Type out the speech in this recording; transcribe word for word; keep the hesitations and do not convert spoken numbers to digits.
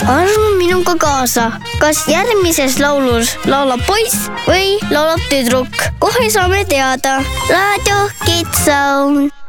arva minuga kaasa, kas järgmises laulus laulab poiss või laulab tüdruk. Kohe saame teada. Raadio Kids Zone.